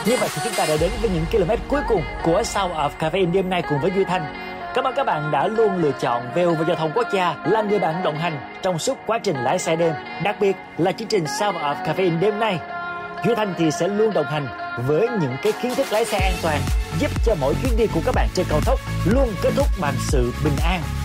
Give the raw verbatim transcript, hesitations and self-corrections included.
Như vậy thì chúng ta đã đến với những km cuối cùng của Sound of Caffeine đêm nay cùng với Duy Thanh. Cảm ơn các bạn đã luôn lựa chọn vê o vê Giao thông Quốc gia là người bạn đồng hành trong suốt quá trình lái xe đêm, đặc biệt là chương trình Sound of Caffeine đêm nay. Duy Thanh thì sẽ luôn đồng hành với những cái kiến thức lái xe an toàn, giúp cho mỗi chuyến đi của các bạn trên cao tốc luôn kết thúc bằng sự bình an.